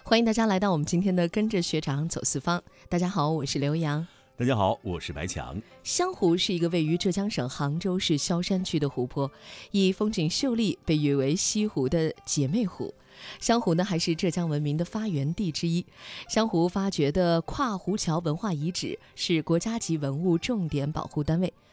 欢迎大家来到我们今天的跟着学长走四方。大家好，我是刘洋。 大家好，我是白强。 湘湖是一个位于浙江省杭州市萧山区的湖泊，以风景秀丽被誉为西湖的姐妹湖。湘湖呢，还是浙江文明的发源地之一。湘湖发掘的跨湖桥文化遗址是国家级文物重点保护单位。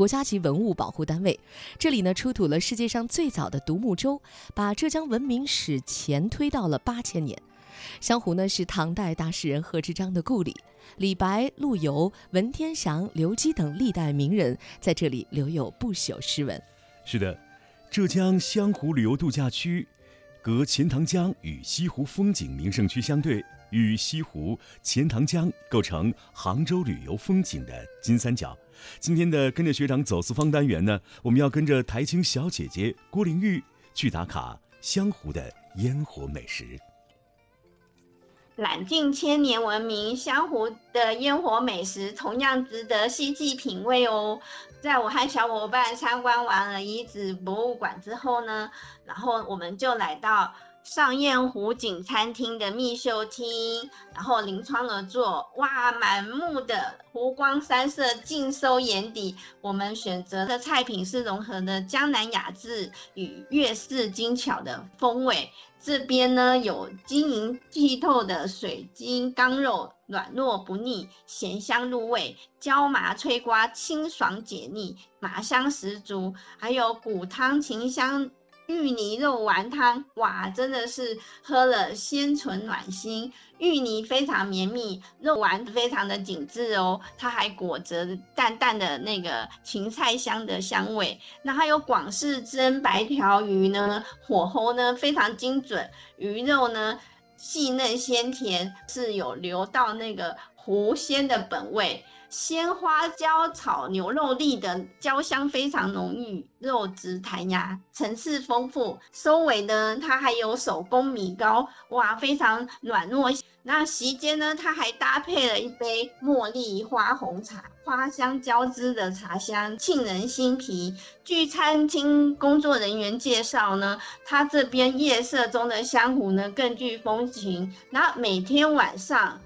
这里呢出土了世界上最早的独木舟，把浙江文明史前推到了8000年。湘湖呢是唐代大诗人贺知章的故里，李白、陆游、文天祥、刘基等历代名人在这里留有不朽诗文。 是的，浙江湘湖旅游度假区隔钱塘江与西湖风景名胜区相对，与西湖、钱塘江构成杭州旅游风景的金三角。今天的跟着学长走四方单元呢，我们要跟着台青小姐姐郭玲玉去打卡湘湖的烟火美食。 揽尽千年文明，湘湖的烟火美食同样值得细细品味哦。在我和小伙伴参观完了遗址博物馆之后呢，然后我们就来到上燕湖景餐厅的密秀厅，然后临窗而坐，哇，满目的湖光山色尽收眼底。我们选择的菜品是融合的江南雅致与粤式精巧的风味。这边呢有晶莹剔透的水晶缸肉，软糯不腻，咸香入味，椒麻炊瓜清爽解腻，麻香十足，还有骨汤秦香芋泥肉丸汤，哇，真的是喝了鲜醇暖心。芋泥非常绵密，肉丸非常的紧致哦，它还裹着淡淡的那个芹菜香的香味。那还有广式蒸白条鱼呢，火候呢非常精准，鱼肉呢细嫩鲜甜，是有留到那个湖鲜的本味。鲜花椒炒牛肉粒的椒香非常浓郁，肉质弹牙，层次丰富。收尾呢，它还有手工米糕，哇，非常软糯。那席间呢，它还搭配了一杯茉莉花红茶，花香交织的茶香沁人心脾。据餐厅工作人员介绍呢，它这边夜色中的湘湖呢更具风情。那每天晚上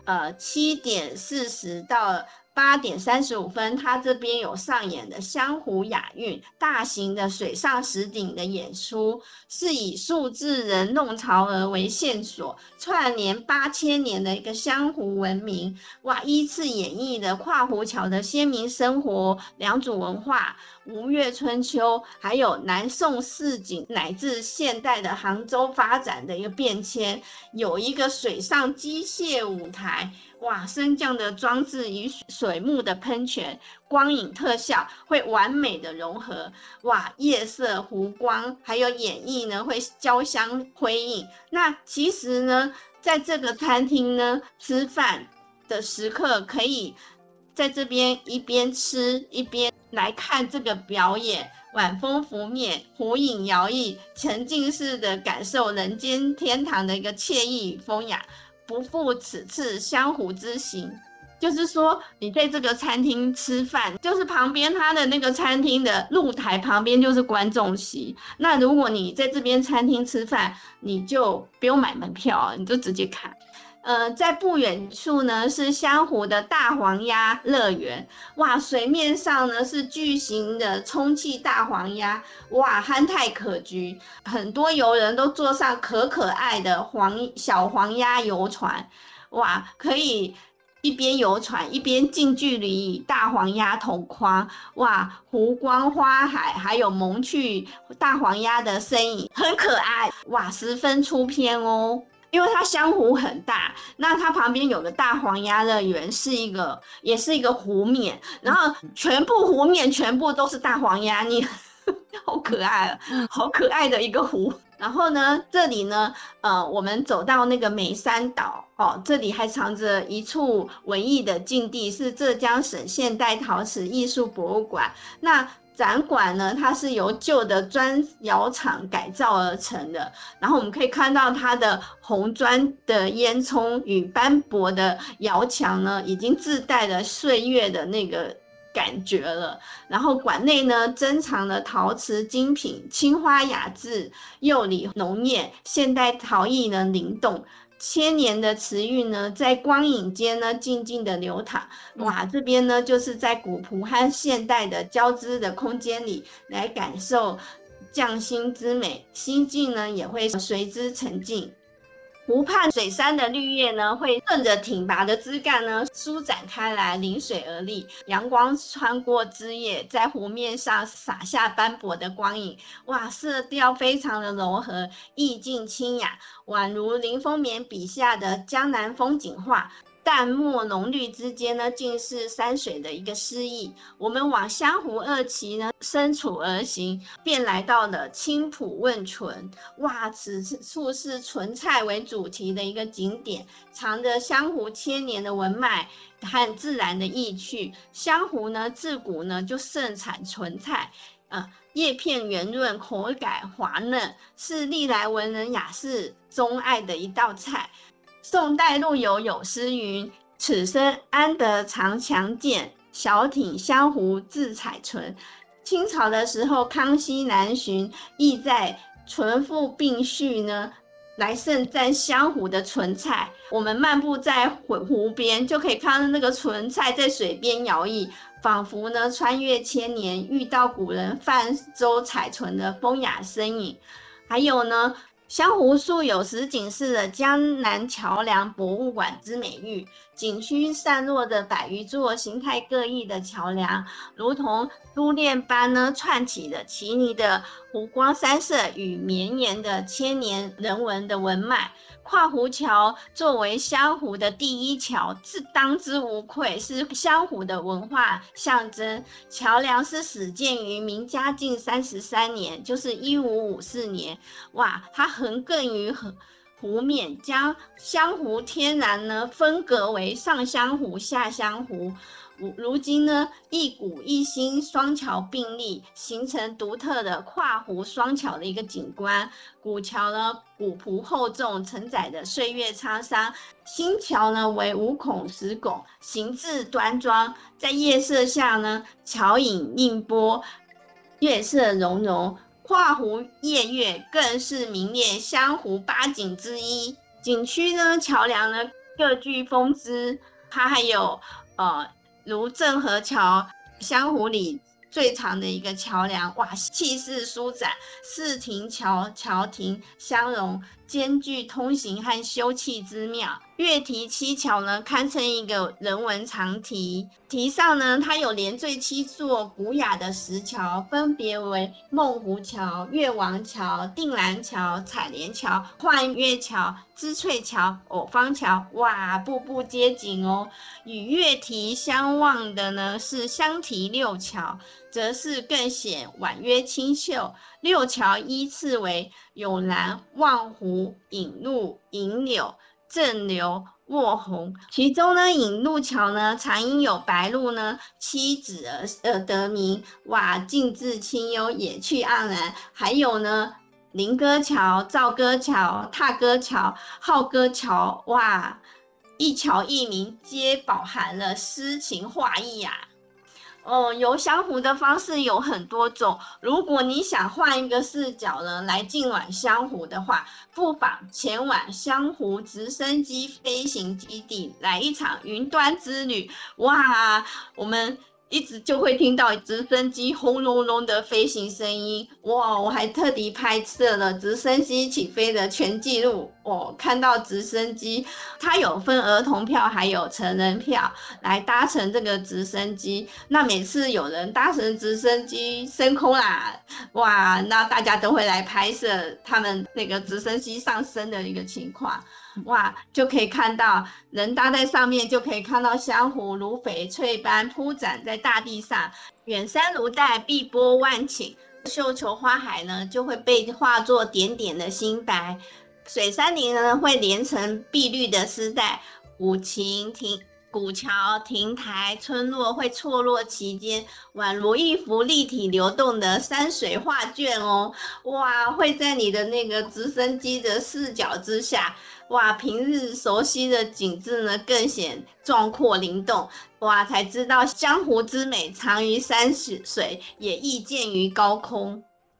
7:40到8:35，它这边有上演的湘湖雅韵大型的水上实景的演出，是以数字人弄潮儿为线索，串联8000年的一个湘湖文明，哇，依次演绎的跨湖桥的先民生活、良渚文化、吴越春秋，还有南宋市井乃至现代的杭州发展的一个变迁，有一个水上机械舞台，哇，升降的装置与水幕的喷泉、光影特效会完美的融合，哇，夜色湖光还有演绎呢会交相辉映。那其实呢，在这个餐厅呢吃饭的时刻，可以在这边一边吃一边来看这个表演，晚风拂面，湖影摇曳，沉浸式的感受人间天堂的一个惬意与风雅，不负此次湘湖之行。就是说你在这个餐厅吃饭，就是旁边它的那个餐厅的露台旁边就是观众席，那如果你在这边餐厅吃饭，你就不用买门票，你就直接看。在不远处呢是湘湖的大黄鸭乐园，哇，水面上呢是巨型的充气大黄鸭，哇，憨态可掬，很多游人都坐上可爱的小黄鸭游船，哇，可以一边游船一边近距离与大黄鸭同框，哇，湖光花海还有萌趣大黄鸭的身影很可爱，哇，十分出片哦。因为它湘湖很大，那它旁边有个大黄鸭乐园，也是一个湖面，然后全部湖面全部都是大黄鸭，你好可爱啊，好可爱的一个湖。然后呢，这里呢，我们走到那个梅山岛哦，这里还藏着一处文艺的禁地，是浙江省现代陶瓷艺术博物馆。那展馆呢，它是由旧的砖窑厂改造而成的，然后我们可以看到它的红砖的烟囱与斑驳的窑墙呢，已经自带了岁月的那个感觉了。然后馆内呢珍藏了陶瓷精品，青花雅致，釉里浓艳，现代陶艺呢灵动。 千年的词韵呢，在光影间呢静静的流淌。哇，这边呢就是在古朴和现代的交织的空间里来感受匠心之美，心境呢也会随之沉静。湖畔水杉的绿叶呢，会顺着挺拔的枝干呢舒展开来，临水而立。阳光穿过枝叶，在湖面上洒下斑驳的光影。哇，色调非常的柔和，意境清雅，宛如林风眠笔下的江南风景画。淡墨浓绿之间呢，尽是山水的一个诗意。我们往湘湖二期呢深处而行，便来到了青浦问醇。哇，此处是醇菜为主题的一个景点，藏着湘湖千年的文脉和自然的意趣。湘湖呢，自古呢就盛产醇菜。叶片圆润，口感滑嫩，是历来文人雅士钟爱的一道菜。宋代陆游有诗云：此生安得长强健，小艇湘湖自采醇。清朝的时候，康熙南巡，意在醇富并蓄呢，来盛赞湘湖的醇菜。我们漫步在湖边，就可以看到那个醇菜在水边摇曳，仿佛呢穿越千年，遇到古人泛舟采醇的风雅身影。还有呢，湘湖素有石景寺的江南桥梁博物馆之美誉，景区散落的100余座形态各异的桥梁，如同珠链般呢串起的奇尼的湖光山色与绵延的千年人文的文脉。跨湖桥作为湘湖的第一桥，当之无愧，是湘湖的文化象征。桥梁是始建于明嘉靖33年，就是1554年。哇，它横亘于湖面，将湘湖天然呢分隔为上湘湖、下湘湖。如今呢，一古一新双桥并立，形成独特的跨湖双桥的一个景观。古桥呢，古朴厚重，承载的岁月沧桑；新桥呢，为5孔10拱，形制端庄。在夜色下呢，桥影映波，月色融融。跨湖夜月更是名列湘湖8景之一。景区呢，桥梁呢各具风姿，它还有如郑和桥，湘湖里最长的一个桥梁，哇，气势舒展，4亭桥亭相融，兼具通行和休憩之妙。月堤7桥呢，堪称一个人文长堤。堤上呢，它有连缀7座古雅的石桥，分别为梦湖桥、岳王桥、定兰桥、采莲桥、幻月桥、知翠桥、藕芳桥。哇，步步皆景哦。与月堤相望的呢是湘堤6桥，则是更显婉约清秀。6桥依次为永兰、望湖、引路、引柳、正流、卧红。其中呢，引路桥呢，常因有白鹭呢栖止而得名。哇，静致清幽，野趣盎然。还有呢，林歌桥、赵歌桥、踏歌桥、浩歌桥，哇，一桥一名，皆饱含了诗情画意啊。游湘湖的方式有很多种。如果你想换一个视角呢，来近往湘湖的话，不妨前往湘湖直升机飞行基地，来一场云端之旅。哇，我们一直就会听到直升机轰隆隆的飞行声音。哇，我还特地拍摄了直升机起飞的全纪录。看到直升机，它有分儿童票还有成人票来搭乘这个直升机。那每次有人搭乘直升机升空啦，哇，那大家都会来拍摄他们那个直升机上升的一个情况。哇，就可以看到人搭在上面，就可以看到湘湖如翡翠般铺展在大地上，远山如黛，碧波万顷，绣球花海呢就会被化作点点的星白。水杉林呢会连成碧绿的丝带，古桥、亭台、村落会错落其间，宛如一幅立体流动的山水画卷哦。哇，会在你的那个直升机的视角之下，哇，平日熟悉的景致呢更显壮阔灵动。哇，才知道湘湖之美藏于山水，也亦见于高空。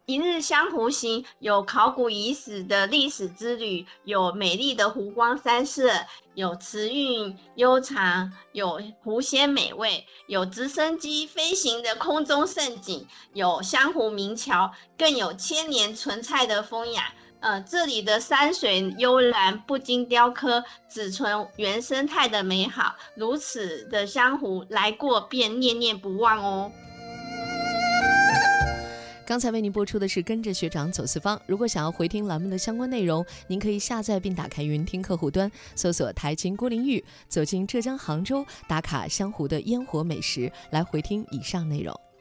一日湘湖行，有考古遗址的历史之旅，有美丽的湖光山色，有慈韵悠长，有湖鲜美味，有直升机飞行的空中盛景，有湘湖名桥，更有千年纯菜的风雅。这里的山水悠然，不经雕刻，只存原生态的美好。如此的湘湖，来过便念念不忘哦。 刚才为您播出的是跟着学长走四方。如果想要回听栏目的相关内容，您可以下载并打开云听客户端，搜索台青郭玲玉，走进浙江杭州，打卡湘湖的烟火美食，来回听以上内容。